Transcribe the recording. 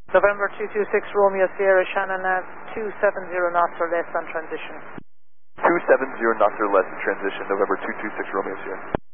November 226 Romeo Sierra Shannon at 270 knots or less on transition. 270 knots or less in transition, November 226 Romeo Sierra.